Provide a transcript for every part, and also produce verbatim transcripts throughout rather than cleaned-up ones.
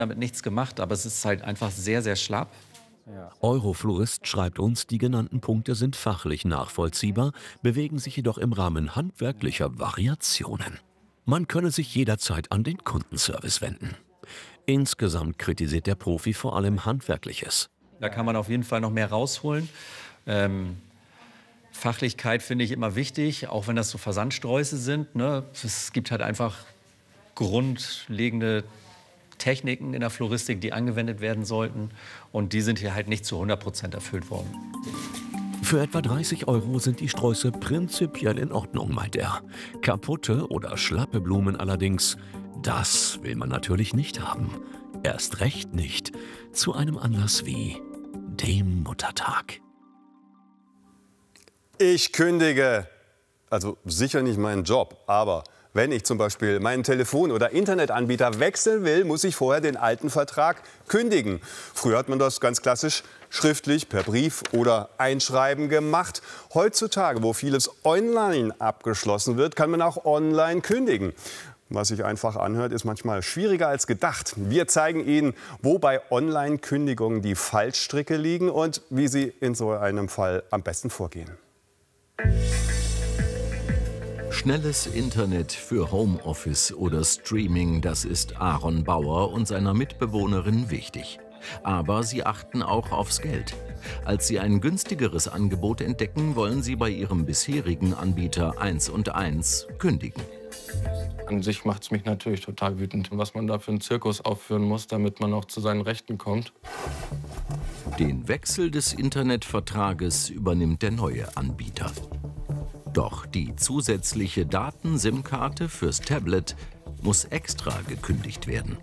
Damit nichts gemacht, aber es ist halt einfach sehr, sehr schlapp. Euroflorist schreibt uns, die genannten Punkte sind fachlich nachvollziehbar, bewegen sich jedoch im Rahmen handwerklicher Variationen. Man könne sich jederzeit an den Kundenservice wenden. Insgesamt kritisiert der Profi vor allem Handwerkliches. Da kann man auf jeden Fall noch mehr rausholen. Ähm, Fachlichkeit finde ich immer wichtig, auch wenn das so Versandsträuße sind, ne? Es gibt halt einfach grundlegende Techniken in der Floristik, die angewendet werden sollten. Und die sind hier halt nicht zu hundert Prozent erfüllt worden. Für etwa dreißig Euro sind die Sträuße prinzipiell in Ordnung, meint er. Kaputte oder schlappe Blumen allerdings, das will man natürlich nicht haben. Erst recht nicht zu einem Anlass wie dem Muttertag. Ich kündige, also sicher nicht meinen Job, aber wenn ich zum Beispiel meinen Telefon- oder Internetanbieter wechseln will, muss ich vorher den alten Vertrag kündigen. Früher hat man das ganz klassisch schriftlich per Brief oder Einschreiben gemacht. Heutzutage, wo vieles online abgeschlossen wird, kann man auch online kündigen. Was sich einfach anhört, ist manchmal schwieriger als gedacht. Wir zeigen Ihnen, wo bei Online-Kündigungen die Fallstricke liegen und wie Sie in so einem Fall am besten vorgehen. Schnelles Internet für Homeoffice oder Streaming, das ist Aaron Bauer und seiner Mitbewohnerin wichtig. Aber sie achten auch aufs Geld. Als sie ein günstigeres Angebot entdecken, wollen sie bei ihrem bisherigen Anbieter eins und eins kündigen. An sich macht es mich natürlich total wütend, was man da für einen Zirkus aufführen muss, damit man auch zu seinen Rechten kommt. Den Wechsel des Internetvertrages übernimmt der neue Anbieter. Doch die zusätzliche Daten-SIM-Karte fürs Tablet muss extra gekündigt werden.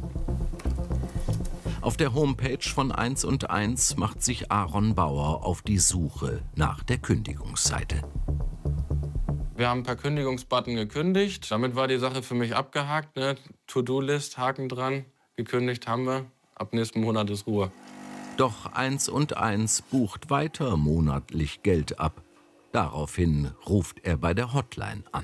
Auf der Homepage von eins und eins macht sich Aaron Bauer auf die Suche nach der Kündigungsseite. Wir haben per Kündigungsbutton gekündigt. Damit war die Sache für mich abgehakt. Ne? To-Do-List, Haken dran. Gekündigt haben wir. Ab nächsten Monat ist Ruhe. Doch eins und eins bucht weiter monatlich Geld ab. Daraufhin ruft er bei der Hotline an.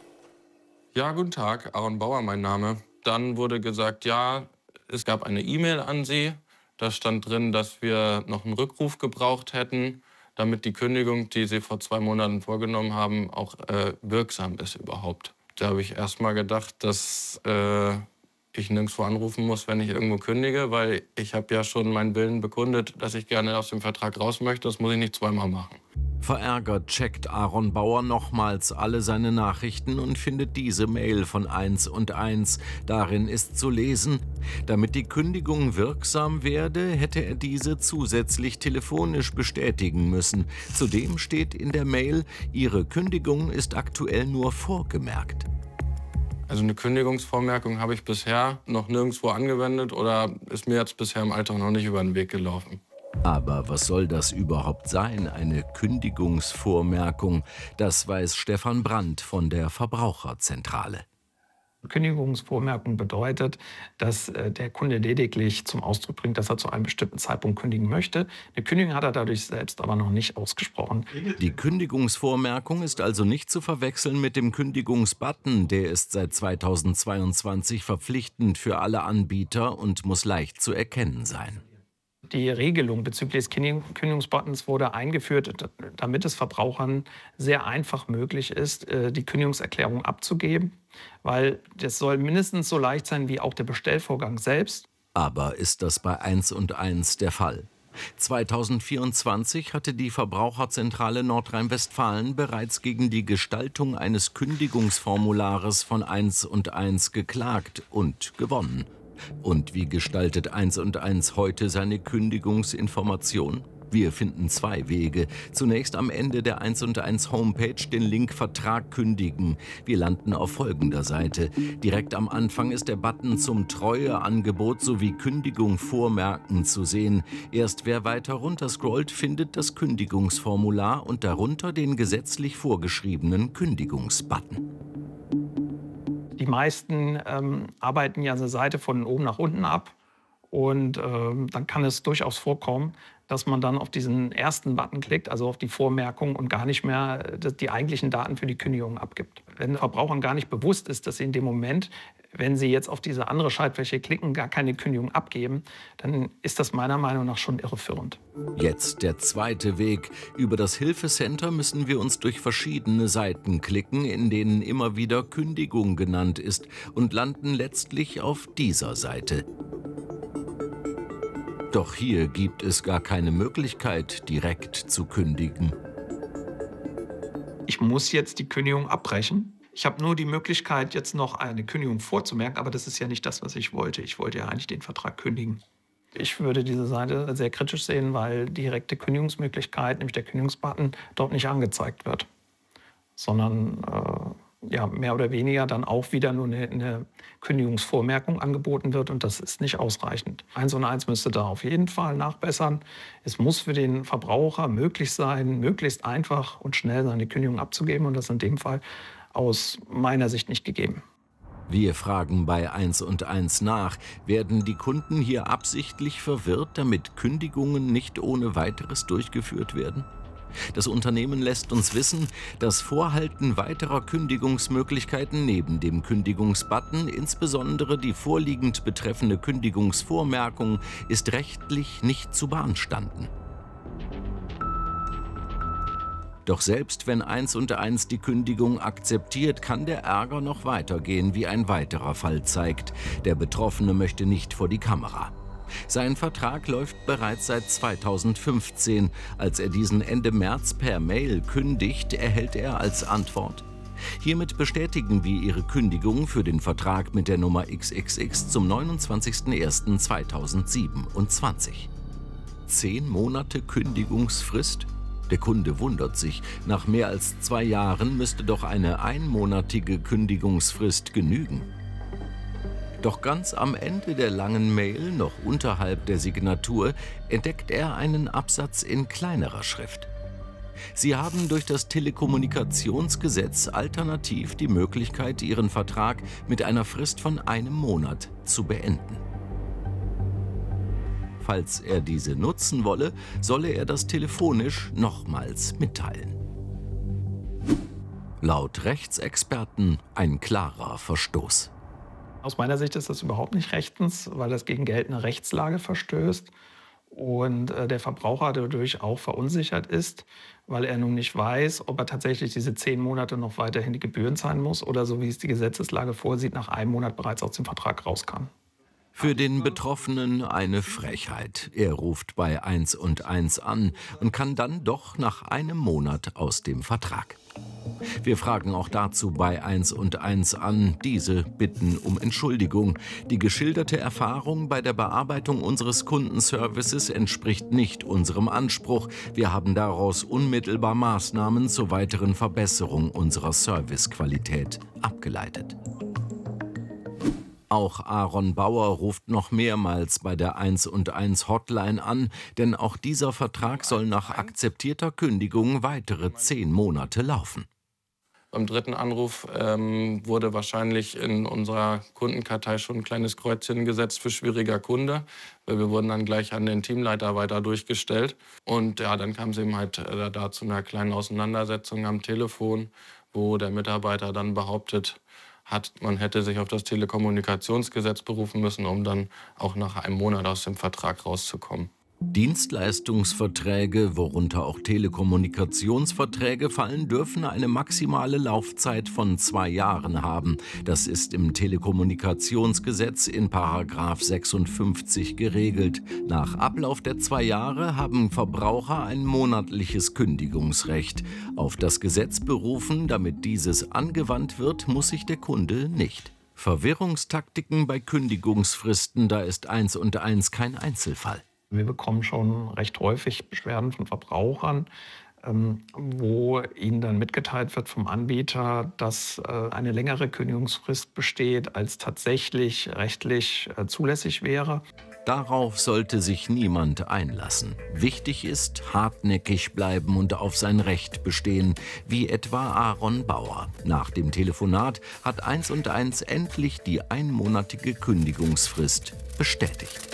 Ja, guten Tag, Aaron Bauer mein Name. Dann wurde gesagt, ja, es gab eine E-Mail an Sie. Da stand drin, dass wir noch einen Rückruf gebraucht hätten, damit die Kündigung, die Sie vor zwei Monaten vorgenommen haben, auch äh, wirksam ist überhaupt. Da habe ich erst mal gedacht, dass äh, ich nirgendwo anrufen muss, wenn ich irgendwo kündige, weil ich habe ja schon meinen Willen bekundet, dass ich gerne aus dem Vertrag raus möchte. Das muss ich nicht zweimal machen. Verärgert checkt Aaron Bauer nochmals alle seine Nachrichten und findet diese Mail von eins und eins. Darin ist zu lesen, damit die Kündigung wirksam werde, hätte er diese zusätzlich telefonisch bestätigen müssen. Zudem steht in der Mail, Ihre Kündigung ist aktuell nur vorgemerkt. Also eine Kündigungsvormerkung habe ich bisher noch nirgendwo angewendet oder ist mir jetzt bisher im Alltag noch nicht über den Weg gelaufen. Aber was soll das überhaupt sein, eine Kündigungsvormerkung? Das weiß Stefan Brandt von der Verbraucherzentrale. Kündigungsvormerkung bedeutet, dass äh, der Kunde lediglich zum Ausdruck bringt, dass er zu einem bestimmten Zeitpunkt kündigen möchte. Eine Kündigung hat er dadurch selbst aber noch nicht ausgesprochen. Die Kündigungsvormerkung ist also nicht zu verwechseln mit dem Kündigungsbutton. Der ist seit zweitausendzweiundzwanzig verpflichtend für alle Anbieter und muss leicht zu erkennen sein. Die Regelung bezüglich des Kündigungsbuttons wurde eingeführt, damit es Verbrauchern sehr einfach möglich ist, die Kündigungserklärung abzugeben, weil das soll mindestens so leicht sein wie auch der Bestellvorgang selbst. Aber ist das bei eins und eins der Fall? zweitausendvierundzwanzig hatte die Verbraucherzentrale Nordrhein-Westfalen bereits gegen die Gestaltung eines Kündigungsformulares von eins und eins geklagt und gewonnen. Und wie gestaltet eins und eins heute seine Kündigungsinformation? Wir finden zwei Wege. Zunächst am Ende der eins und eins Homepage den Link Vertrag kündigen. Wir landen auf folgender Seite. Direkt am Anfang ist der Button zum Treueangebot sowie Kündigung vormerken zu sehen. Erst wer weiter runter scrollt, findet das Kündigungsformular und darunter den gesetzlich vorgeschriebenen Kündigungsbutton. Die meisten ähm, arbeiten ja eine Seite von oben nach unten ab Und äh, dann kann es durchaus vorkommen, dass man dann auf diesen ersten Button klickt, also auf die Vormerkung, und gar nicht mehr die eigentlichen Daten für die Kündigung abgibt. Wenn Verbrauchern gar nicht bewusst ist, dass sie in dem Moment, wenn sie jetzt auf diese andere Schaltfläche klicken, gar keine Kündigung abgeben, dann ist das meiner Meinung nach schon irreführend. Jetzt der zweite Weg. Über das Hilfecenter müssen wir uns durch verschiedene Seiten klicken, in denen immer wieder Kündigung genannt ist, und landen letztlich auf dieser Seite. Doch hier gibt es gar keine Möglichkeit, direkt zu kündigen. Ich muss jetzt die Kündigung abbrechen. Ich habe nur die Möglichkeit, jetzt noch eine Kündigung vorzumerken, aber das ist ja nicht das, was ich wollte. Ich wollte ja eigentlich den Vertrag kündigen. Ich würde diese Seite sehr kritisch sehen, weil die direkte Kündigungsmöglichkeit, nämlich der Kündigungsbutton, dort nicht angezeigt wird, sondern äh, ja, mehr oder weniger dann auch wieder nur eine, eine Kündigungsvormerkung angeboten wird, und das ist nicht ausreichend. eins und eins müsste da auf jeden Fall nachbessern. Es muss für den Verbraucher möglich sein, möglichst einfach und schnell seine Kündigung abzugeben, und das ist in dem Fall aus meiner Sicht nicht gegeben. Wir fragen bei eins und eins nach, werden die Kunden hier absichtlich verwirrt, damit Kündigungen nicht ohne weiteres durchgeführt werden? Das Unternehmen lässt uns wissen, das Vorhalten weiterer Kündigungsmöglichkeiten neben dem Kündigungsbutton, insbesondere die vorliegend betreffende Kündigungsvormerkung, ist rechtlich nicht zu beanstanden. Doch selbst wenn eins und eins die Kündigung akzeptiert, kann der Ärger noch weitergehen, wie ein weiterer Fall zeigt. Der Betroffene möchte nicht vor die Kamera. Sein Vertrag läuft bereits seit zweitausendfünfzehn. Als er diesen Ende März per Mail kündigt, erhält er als Antwort: Hiermit bestätigen wir Ihre Kündigung für den Vertrag mit der Nummer X X X zum neunundzwanzigsten ersten zweitausendsiebenundzwanzig. Zehn Monate Kündigungsfrist? Der Kunde wundert sich. Nach mehr als zwei Jahren müsste doch eine einmonatige Kündigungsfrist genügen. Doch ganz am Ende der langen Mail, noch unterhalb der Signatur, entdeckt er einen Absatz in kleinerer Schrift. Sie haben durch das Telekommunikationsgesetz alternativ die Möglichkeit, Ihren Vertrag mit einer Frist von einem Monat zu beenden. Falls er diese nutzen wolle, solle er das telefonisch nochmals mitteilen. Laut Rechtsexperten ein klarer Verstoß. Aus meiner Sicht ist das überhaupt nicht rechtens, weil das gegen geltende Rechtslage verstößt und äh, der Verbraucher dadurch auch verunsichert ist, weil er nun nicht weiß, ob er tatsächlich diese zehn Monate noch weiterhin die Gebühren zahlen muss oder, so wie es die Gesetzeslage vorsieht, nach einem Monat bereits aus dem Vertrag raus kann. Für den Betroffenen eine Frechheit. Er ruft bei eins und eins an und kann dann doch nach einem Monat aus dem Vertrag. Wir fragen auch dazu bei eins und eins an. Diese bitten um Entschuldigung. Die geschilderte Erfahrung bei der Bearbeitung unseres Kundenservices entspricht nicht unserem Anspruch. Wir haben daraus unmittelbar Maßnahmen zur weiteren Verbesserung unserer Servicequalität abgeleitet. Auch Aaron Bauer ruft noch mehrmals bei der eins und eins Hotline an, denn auch dieser Vertrag soll nach akzeptierter Kündigung weitere zehn Monate laufen. Beim dritten Anruf ähm, wurde wahrscheinlich in unserer Kundenkartei schon ein kleines Kreuzchen gesetzt für schwieriger Kunde. Weil wir wurden dann gleich an den Teamleiter weiter durchgestellt. Und ja, dann kam es eben halt äh, da zu einer kleinen Auseinandersetzung am Telefon, wo der Mitarbeiter dann behauptet hat, man hätte sich auf das Telekommunikationsgesetz berufen müssen, um dann auch nach einem Monat aus dem Vertrag rauszukommen. Dienstleistungsverträge, worunter auch Telekommunikationsverträge fallen, dürfen eine maximale Laufzeit von zwei Jahren haben. Das ist im Telekommunikationsgesetz in Paragraph sechsundfünfzig geregelt. Nach Ablauf der zwei Jahre haben Verbraucher ein monatliches Kündigungsrecht. Auf das Gesetz berufen, damit dieses angewandt wird, muss sich der Kunde nicht. Verwirrungstaktiken bei Kündigungsfristen, da ist eins und eins kein Einzelfall. Wir bekommen schon recht häufig Beschwerden von Verbrauchern, ähm, wo ihnen dann mitgeteilt wird vom Anbieter, dass äh, eine längere Kündigungsfrist besteht, als tatsächlich rechtlich äh, zulässig wäre. Darauf sollte sich niemand einlassen. Wichtig ist, hartnäckig bleiben und auf sein Recht bestehen, wie etwa Aaron Bauer. Nach dem Telefonat hat eins und eins endlich die einmonatige Kündigungsfrist bestätigt.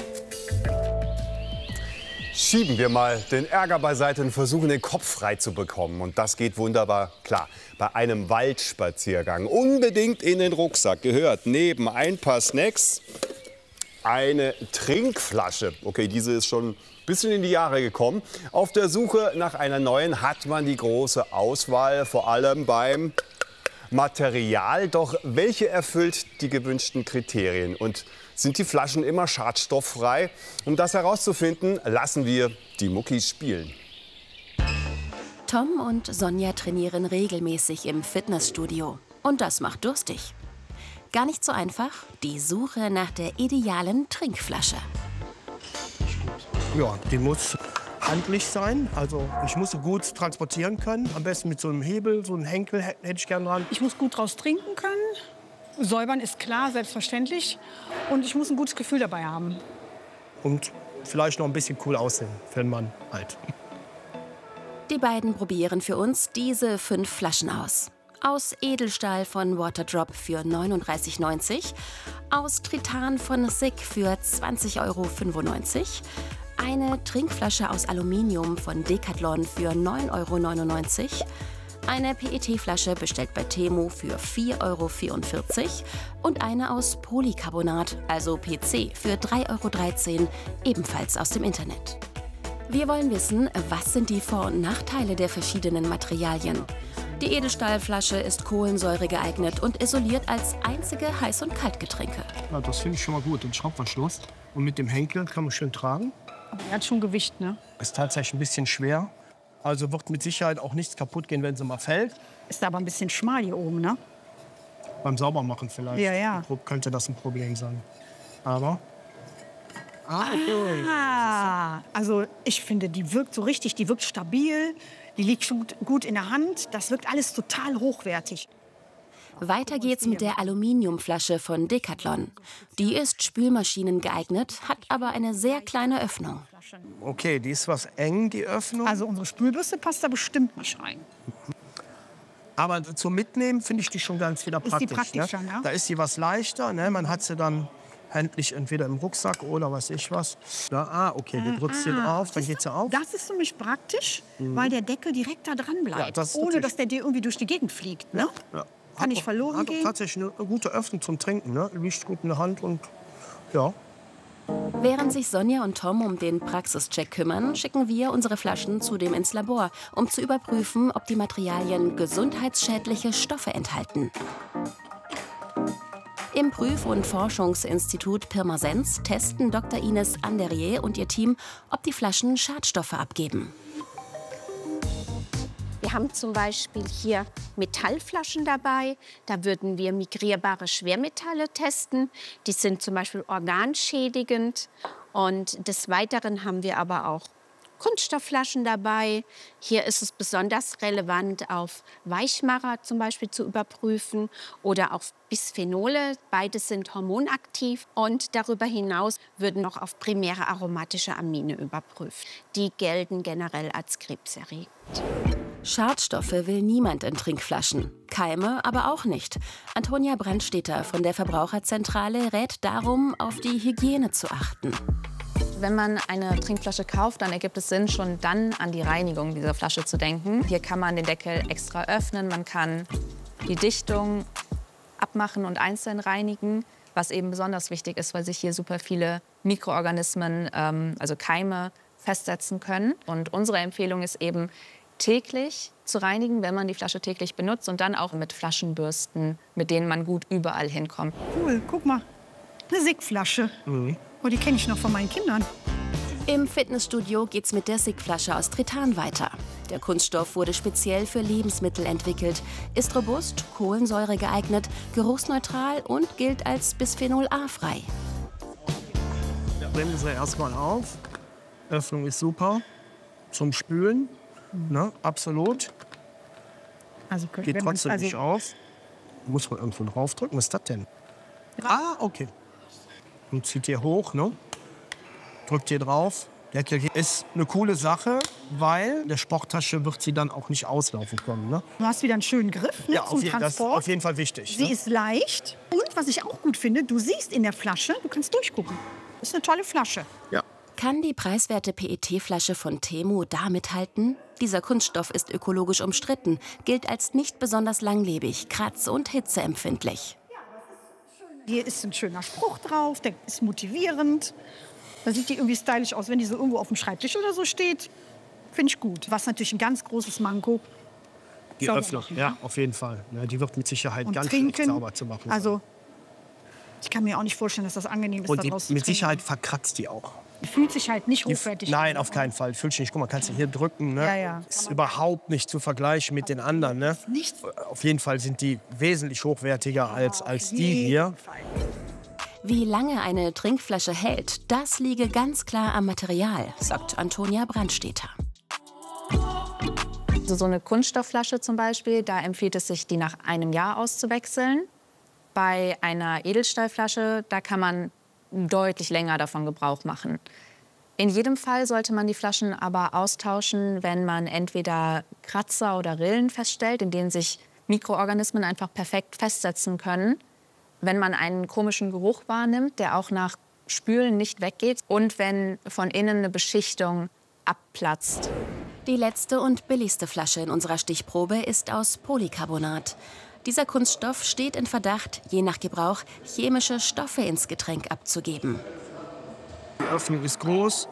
Schieben wir mal den Ärger beiseite und versuchen, den Kopf frei zu bekommen. Und das geht wunderbar klar. Bei einem Waldspaziergang unbedingt in den Rucksack gehört neben ein paar Snacks eine Trinkflasche. Okay, diese ist schon ein bisschen in die Jahre gekommen. Auf der Suche nach einer neuen hat man die große Auswahl, vor allem beim Material. Doch welche erfüllt die gewünschten Kriterien? Und sind die Flaschen immer schadstofffrei? Um das herauszufinden, lassen wir die Muckis spielen. Tom und Sonja trainieren regelmäßig im Fitnessstudio. Und das macht durstig. Gar nicht so einfach, die Suche nach der idealen Trinkflasche. Ja, die muss handlich sein. Also ich muss sie gut transportieren können. Am besten mit so einem Hebel, so einem Henkel hätte ich gern dran. Ich muss gut draus trinken können. Säubern ist klar, selbstverständlich. Und ich muss ein gutes Gefühl dabei haben. Und vielleicht noch ein bisschen cool aussehen, wenn man halt. Die beiden probieren für uns diese fünf Flaschen aus. Aus Edelstahl von Waterdrop für neununddreißig neunzig, aus Tritan von S I C für zwanzig Euro fünfundneunzig, eine Trinkflasche aus Aluminium von Decathlon für neun Euro neunundneunzig, eine P E T-Flasche bestellt bei Temu für vier Euro vierundvierzig und eine aus Polycarbonat, also P C, für drei Euro dreizehn, ebenfalls aus dem Internet. Wir wollen wissen, was sind die Vor- und Nachteile der verschiedenen Materialien. Die Edelstahlflasche ist Kohlensäure geeignet und isoliert als einzige Heiß- und Kaltgetränke. Ja, das finde ich schon mal gut. Den Schraubverschluss. Und mit dem Henkel kann man schön tragen. Aber er hat schon Gewicht, ne? Ist tatsächlich ein bisschen schwer. Also wird mit Sicherheit auch nichts kaputt gehen, wenn sie mal fällt. Ist aber ein bisschen schmal hier oben, ne? Beim Saubermachen vielleicht. Ja, ja. Könnte das ein Problem sein. Aber... Ah, okay. ah, also ich finde, die wirkt so richtig, die wirkt stabil, die liegt schon gut in der Hand. Das wirkt alles total hochwertig. Weiter geht's mit der Aluminiumflasche von Decathlon. Die ist Spülmaschinen geeignet, hat aber eine sehr kleine Öffnung. Okay, die ist was eng, die Öffnung. Also unsere Spülbürste passt da bestimmt nicht rein. Aber zum Mitnehmen finde ich die schon ganz wieder praktisch. Ist die praktischer, ne? ne? Da ist sie was leichter, ne? Man hat sie dann händlich entweder im Rucksack oder was ich was. Da, ah, okay, du drückst sie Ah, drauf, dann geht sie auf. Das ist nämlich praktisch, mhm. weil der Deckel direkt da dran bleibt, Ja, das ohne natürlich- dass der dir irgendwie durch die Gegend fliegt. Ne? Ja. Kann Hat nicht auch- verloren hat auch gehen. tatsächlich eine, eine gute Öffnung zum Trinken. Ne? Liegt gut in der Hand und ja. Während sich Sonja und Tom um den Praxischeck kümmern, schicken wir unsere Flaschen zudem ins Labor, um zu überprüfen, ob die Materialien gesundheitsschädliche Stoffe enthalten. Im Prüf- und Forschungsinstitut Pirmasens testen Doktor Ines Anderie und ihr Team, ob die Flaschen Schadstoffe abgeben. Wir haben zum Beispiel hier Metallflaschen dabei. Da würden wir migrierbare Schwermetalle testen. Die sind zum Beispiel organschädigend. Und des Weiteren haben wir aber auch Kunststoffflaschen dabei. Hier ist es besonders relevant, auf Weichmacher zum Beispiel zu überprüfen oder auf Bisphenole. Beides sind hormonaktiv. Und darüber hinaus würden noch auf primäre aromatische Amine überprüft. Die gelten generell als krebserregend. Schadstoffe will niemand in Trinkflaschen. Keime aber auch nicht. Antonia Brandstätter von der Verbraucherzentrale rät darum, auf die Hygiene zu achten. Wenn man eine Trinkflasche kauft, dann ergibt es Sinn, schon dann an die Reinigung dieser Flasche zu denken. Hier kann man den Deckel extra öffnen, man kann die Dichtung abmachen und einzeln reinigen, was eben besonders wichtig ist, weil sich hier super viele Mikroorganismen, ähm, also Keime, festsetzen können. Und unsere Empfehlung ist eben, täglich zu reinigen, wenn man die Flasche täglich benutzt und dann auch mit Flaschenbürsten, mit denen man gut überall hinkommt. Cool, guck mal, eine S I C-Flasche. Mhm. Oh, die kenne ich noch von meinen Kindern. Im Fitnessstudio geht's mit der S I C-Flasche aus Tritan weiter. Der Kunststoff wurde speziell für Lebensmittel entwickelt, ist robust, Kohlensäure geeignet, geruchsneutral und gilt als Bisphenol A-frei. Ja, nehmen Sie erstmal auf. Öffnung ist super. Zum Spülen. Ne, absolut. Also, Geht wenn man- trotzdem also, nicht auf. Muss man irgendwo draufdrücken. Was ist das denn? Ah, okay. Und zieht hier hoch, ne? Drückt hier drauf. Deckel hier ist eine coole Sache, weil der Sporttasche wird sie dann auch nicht auslaufen können. Ne? Du hast wieder einen schönen Griff, ne, Ja, zum auf, je, das ist Transport. auf jeden Fall wichtig. Sie Ne? ist leicht. Und was ich auch gut finde, du siehst in der Flasche, du kannst durchgucken. ist eine tolle Flasche. Ja. Kann die preiswerte P E T-Flasche von Temu da mithalten? Dieser Kunststoff ist ökologisch umstritten, gilt als nicht besonders langlebig, kratz- und hitzeempfindlich. Hier ist ein schöner Spruch drauf, der ist motivierend. Da sieht die irgendwie stylisch aus, wenn die so irgendwo auf dem Schreibtisch oder so steht. Finde ich gut. Was natürlich ein ganz großes Manko. Die Öffnung, ja, auf jeden Fall. Ja, die wird mit Sicherheit und ganz trinken, schlecht sauber zu machen. Also, ich kann mir auch nicht vorstellen, dass das angenehm ist, und da die, draus zu mit trinken. Sicherheit verkratzt die auch. Die fühlt sich halt nicht Die, hochwertig nein, an. auf keinen Fall. Fühlt sich nicht. Guck mal, kannst du hier drücken. Ne? Ja, ja. Ist überhaupt nicht zu vergleichen mit den anderen. Ne? Nichts. Auf jeden Fall sind die wesentlich hochwertiger als, als die hier. Wie lange eine Trinkflasche hält, das liege ganz klar am Material, sagt Antonia Brandstätter. Also so eine Kunststoffflasche zum Beispiel, da empfiehlt es sich, die nach einem Jahr auszuwechseln. Bei einer Edelstahlflasche, da kann man deutlich länger davon Gebrauch machen. In jedem Fall sollte man die Flaschen aber austauschen, wenn man entweder Kratzer oder Rillen feststellt, in denen sich Mikroorganismen einfach perfekt festsetzen können. Wenn man einen komischen Geruch wahrnimmt, der auch nach Spülen nicht weggeht. Und wenn von innen eine Beschichtung abplatzt. Die letzte und billigste Flasche in unserer Stichprobe ist aus Polycarbonat. Dieser Kunststoff steht in Verdacht, je nach Gebrauch chemische Stoffe ins Getränk abzugeben. Die Öffnung ist groß.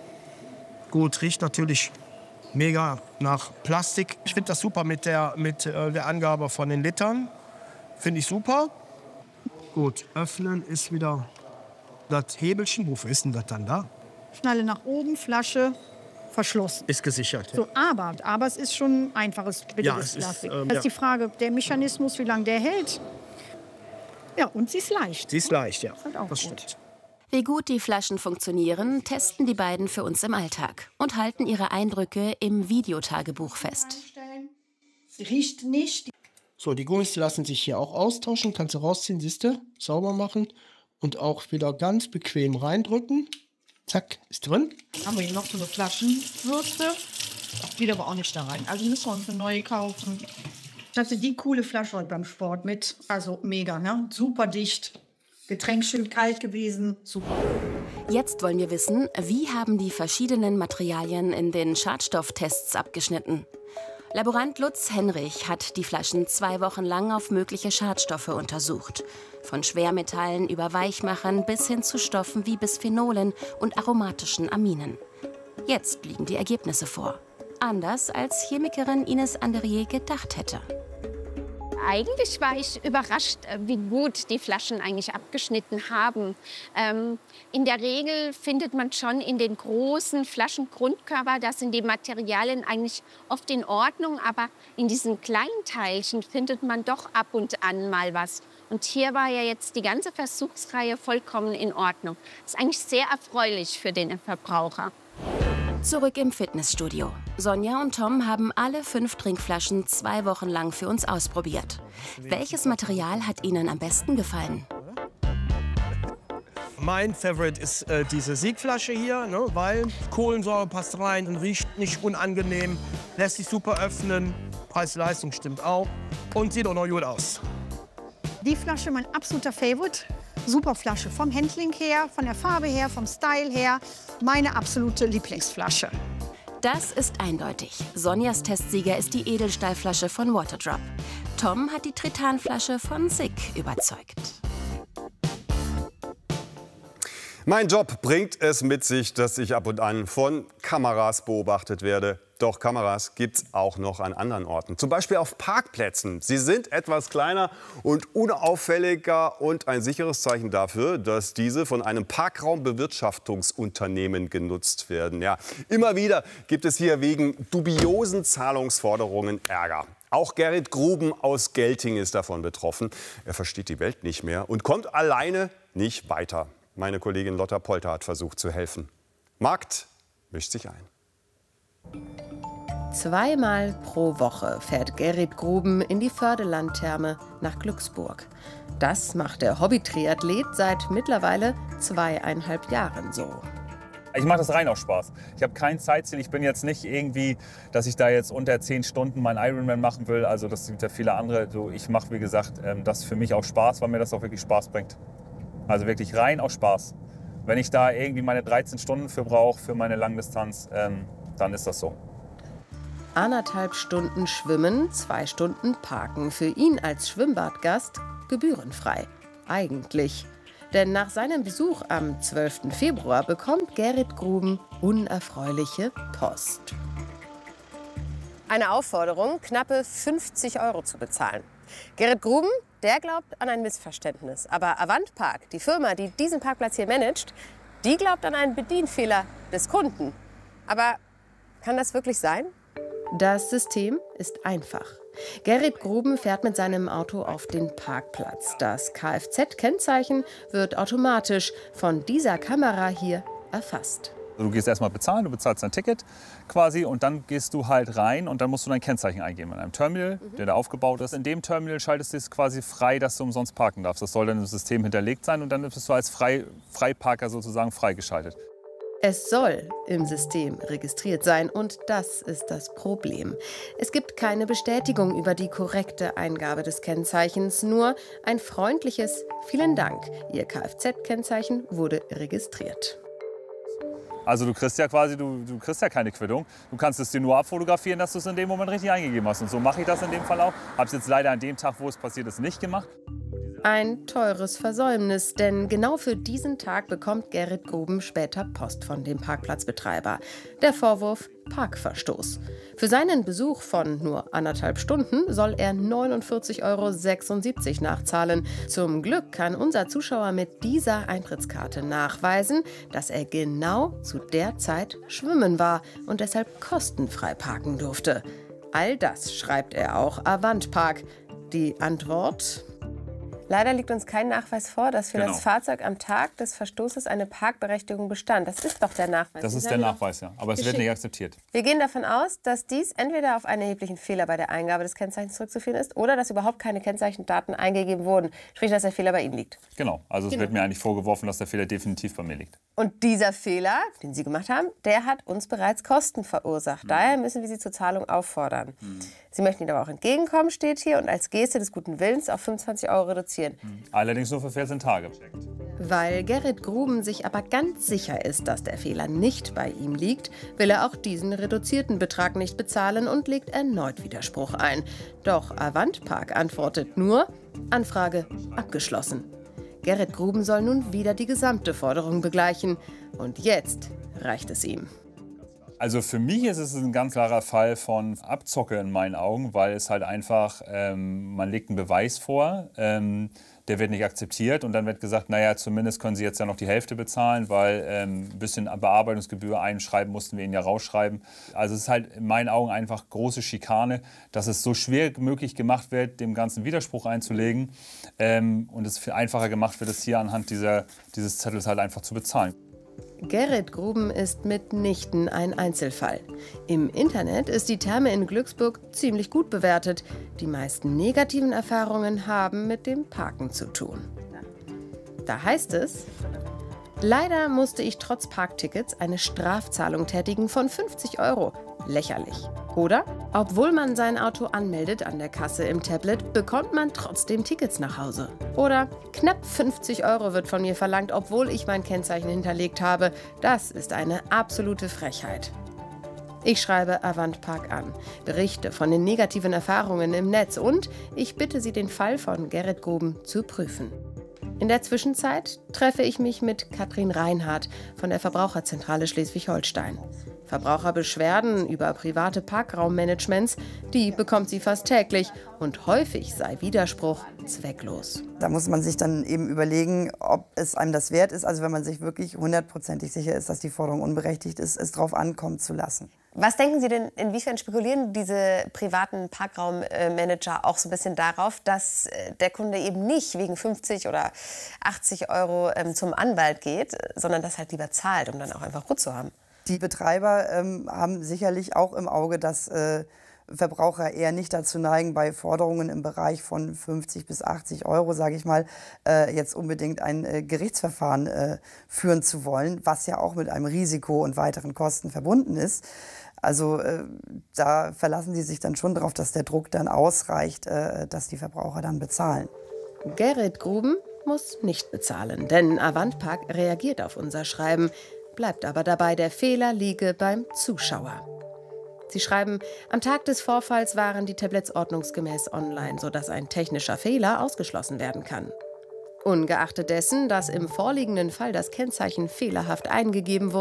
Gut, riecht natürlich mega nach Plastik. Ich finde das super mit der, mit äh, der Angabe von den Litern. Finde ich super. Gut, öffnen ist wieder das Hebelchen. Wofür ist denn das dann da? Schnalle nach oben, Flasche, verschlossen. Ist gesichert. Ja. So, aber, aber es ist schon ein einfaches, billiges Ja, es ist, Plastik. ähm, das ja. ist die Frage, der Mechanismus, wie lange der hält. Ja, und sie ist leicht. Sie ist leicht, ja. Halt auch Das gut. stimmt. Wie gut die Flaschen funktionieren, testen die beiden für uns im Alltag und halten ihre Eindrücke im Videotagebuch fest. Sie riecht nicht. So, die Gummis lassen sich hier auch austauschen. Kannst du rausziehen, siehst du? Sauber machen. Und auch wieder ganz bequem reindrücken. Zack, ist drin. Haben wir hier noch so eine Flaschenwürste. Das geht aber auch nicht da rein. Also müssen wir uns eine neue kaufen. Ich hatte die coole Flasche heute beim Sport mit. Also mega, ne? Super dicht. Getränk schön kalt gewesen. Super. Jetzt wollen wir wissen, wie haben die verschiedenen Materialien in den Schadstofftests abgeschnitten? Laborant Lutz Henrich hat die Flaschen zwei Wochen lang auf mögliche Schadstoffe untersucht. Von Schwermetallen über Weichmachern bis hin zu Stoffen wie Bisphenolen und aromatischen Aminen. Jetzt liegen die Ergebnisse vor. Anders als Chemikerin Ines Andrier gedacht hätte. Eigentlich war ich überrascht, wie gut die Flaschen eigentlich abgeschnitten haben. Ähm, in der Regel findet man schon in den großen Flaschengrundkörper, da sind die Materialien eigentlich oft in Ordnung, aber in diesen kleinen Teilchen findet man doch ab und an mal was. Und hier war ja jetzt die ganze Versuchsreihe vollkommen in Ordnung. Das ist eigentlich sehr erfreulich für den Verbraucher. Zurück im Fitnessstudio. Sonja und Tom haben alle fünf Trinkflaschen zwei Wochen lang für uns ausprobiert. Welches Material hat ihnen am besten gefallen? Mein Favorite ist äh, diese Siegflasche hier, ne, weil Kohlensäure passt rein und riecht nicht unangenehm, lässt sich super öffnen, Preis-Leistung stimmt auch und sieht auch noch gut aus. Die Flasche mein absoluter Favorite. Super Flasche. Vom Handling her, von der Farbe her, vom Style her. Meine absolute Lieblingsflasche. Das ist eindeutig. Sonjas Testsieger ist die Edelstahlflasche von Waterdrop. Tom hat die Tritanflasche von Sig überzeugt. Mein Job bringt es mit sich, dass ich ab und an von Kameras beobachtet werde. Doch Kameras gibt es auch noch an anderen Orten, zum Beispiel auf Parkplätzen. Sie sind etwas kleiner und unauffälliger und ein sicheres Zeichen dafür, dass diese von einem Parkraumbewirtschaftungsunternehmen genutzt werden. Ja, immer wieder gibt es hier wegen dubiosen Zahlungsforderungen Ärger. Auch Gerrit Gruben aus Gelting ist davon betroffen. Er versteht die Welt nicht mehr und kommt alleine nicht weiter. Meine Kollegin Lotta Polter hat versucht zu helfen. Markt mischt sich ein. Zweimal pro Woche fährt Gerrit Gruben in die Fördelandtherme nach Glücksburg. Das macht der Hobby-Triathlet seit mittlerweile zweieinhalb Jahren so. Ich mache das rein aus Spaß. Ich habe kein Zeitziel. Ich bin jetzt nicht irgendwie, dass ich da jetzt unter zehn Stunden meinen Ironman machen will. Also das sind ja viele andere. So, ich mache, wie gesagt, das für mich auch Spaß, weil mir das auch wirklich Spaß bringt. Also wirklich rein aus Spaß. Wenn ich da irgendwie meine dreizehn Stunden für brauche, für meine Langdistanz, ähm, dann ist das so. Anderthalb Stunden schwimmen, zwei Stunden parken. Für ihn als Schwimmbadgast gebührenfrei. Eigentlich. Denn nach seinem Besuch am zwölften Februar bekommt Gerrit Gruben unerfreuliche Post. Eine Aufforderung, knappe fünfzig Euro zu bezahlen. Gerrit Gruben, der glaubt an ein Missverständnis. Aber Avantpark, die Firma, die diesen Parkplatz hier managt, die glaubt an einen Bedienfehler des Kunden. Aber kann das wirklich sein? Das System ist einfach. Gerrit Gruben fährt mit seinem Auto auf den Parkplatz. Das Kfz-Kennzeichen wird automatisch von dieser Kamera hier erfasst. Du gehst erstmal bezahlen, du bezahlst dein Ticket quasi und dann gehst du halt rein und dann musst du dein Kennzeichen eingeben in einem Terminal, mhm. der da aufgebaut ist. In dem Terminal schaltest du es quasi frei, dass du umsonst parken darfst. Das soll dann im System hinterlegt sein und dann bist du als Frei, Freiparker sozusagen freigeschaltet. Es soll im System registriert sein und das ist das Problem. Es gibt keine Bestätigung über die korrekte Eingabe des Kennzeichens, nur ein freundliches Vielen Dank. Ihr Kfz-Kennzeichen wurde registriert. Also du kriegst ja quasi, du, du kriegst ja keine Quittung. Du kannst es dir nur abfotografieren, dass du es in dem Moment richtig eingegeben hast. Und so mache ich das in dem Fall auch. Habe es jetzt leider an dem Tag, wo es passiert ist, nicht gemacht. Ein teures Versäumnis, denn genau für diesen Tag bekommt Gerrit Gruben später Post von dem Parkplatzbetreiber. Der Vorwurf Parkverstoß. Für seinen Besuch von nur anderthalb Stunden soll er neunundvierzig Euro sechsundsiebzig nachzahlen. Zum Glück kann unser Zuschauer mit dieser Eintrittskarte nachweisen, dass er genau zu der Zeit schwimmen war und deshalb kostenfrei parken durfte. All das schreibt er auch Avantpark. Die Antwort: Leider liegt uns kein Nachweis vor, dass für genau. das Fahrzeug am Tag des Verstoßes eine Parkberechtigung bestand. Das ist doch der Nachweis. Das ist der Nachweis, ja. Aber es wird nicht akzeptiert. Wir gehen davon aus, dass dies entweder auf einen erheblichen Fehler bei der Eingabe des Kennzeichens zurückzuführen ist oder dass überhaupt keine Kennzeichendaten eingegeben wurden. Sprich, dass der Fehler bei Ihnen liegt. Genau. Also es genau. wird mir eigentlich vorgeworfen, dass der Fehler definitiv bei mir liegt. Und dieser Fehler, den Sie gemacht haben, der hat uns bereits Kosten verursacht. Mhm. Daher müssen wir Sie zur Zahlung auffordern. Mhm. Sie möchten Ihnen aber auch entgegenkommen, steht hier, und als Geste des guten Willens auf fünfundzwanzig Euro reduzieren. Mhm. Allerdings nur für vierzehn Tage. Weil Gerrit Gruben sich aber ganz sicher ist, dass der Fehler nicht bei ihm liegt, will er auch diesen reduzierten Betrag nicht bezahlen und legt erneut Widerspruch ein. Doch Avantpark antwortet nur: Anfrage abgeschlossen. Gerrit Gruben soll nun wieder die gesamte Forderung begleichen. Und jetzt reicht es ihm. Also für mich ist es ein ganz klarer Fall von Abzocke in meinen Augen, weil es halt einfach, ähm, man legt einen Beweis vor, ähm, der wird nicht akzeptiert und dann wird gesagt, naja, zumindest können Sie jetzt ja noch die Hälfte bezahlen, weil ähm, ein bisschen Bearbeitungsgebühr einschreiben mussten wir Ihnen ja rausschreiben. Also es ist halt in meinen Augen einfach große Schikane, dass es so schwer möglich gemacht wird, dem ganzen Widerspruch einzulegen ähm, und es viel einfacher gemacht wird, es hier anhand dieser, dieses Zettels halt einfach zu bezahlen. Gerrit Gruben ist mitnichten ein Einzelfall. Im Internet ist die Therme in Glücksburg ziemlich gut bewertet. Die meisten negativen Erfahrungen haben mit dem Parken zu tun. Da heißt es: Leider musste ich trotz Parktickets eine Strafzahlung tätigen von fünfzig Euro. Lächerlich. Oder? Obwohl man sein Auto anmeldet an der Kasse im Tablet, bekommt man trotzdem Tickets nach Hause. Oder knapp fünfzig Euro wird von mir verlangt, obwohl ich mein Kennzeichen hinterlegt habe. Das ist eine absolute Frechheit. Ich schreibe Avantpark an, berichte von den negativen Erfahrungen im Netz und ich bitte Sie, den Fall von Gerrit Gruben zu prüfen. In der Zwischenzeit treffe ich mich mit Katrin Reinhardt von der Verbraucherzentrale Schleswig-Holstein. Verbraucherbeschwerden über private Parkraummanagements, die bekommt sie fast täglich und häufig sei Widerspruch zwecklos. Da muss man sich dann eben überlegen, ob es einem das wert ist, also wenn man sich wirklich hundertprozentig sicher ist, dass die Forderung unberechtigt ist, es drauf ankommen zu lassen. Was denken Sie denn, inwiefern spekulieren diese privaten Parkraummanager auch so ein bisschen darauf, dass der Kunde eben nicht wegen fünfzig oder achtzig Euro zum Anwalt geht, sondern das halt lieber zahlt, um dann auch einfach Ruhe zu haben? Die Betreiber ähm, haben sicherlich auch im Auge, dass äh, Verbraucher eher nicht dazu neigen, bei Forderungen im Bereich von fünfzig bis achtzig Euro, sage ich mal, äh, jetzt unbedingt ein äh, Gerichtsverfahren äh, führen zu wollen, was ja auch mit einem Risiko und weiteren Kosten verbunden ist. Also äh, da verlassen sie sich dann schon darauf, dass der Druck dann ausreicht, äh, dass die Verbraucher dann bezahlen. Gerrit Gruben muss nicht bezahlen, denn Avantpark reagiert auf unser Schreiben, bleibt aber dabei, der Fehler liege beim Zuschauer. Sie schreiben, am Tag des Vorfalls waren die Tablets ordnungsgemäß online, sodass ein technischer Fehler ausgeschlossen werden kann. Ungeachtet dessen, dass im vorliegenden Fall das Kennzeichen fehlerhaft eingegeben wurde,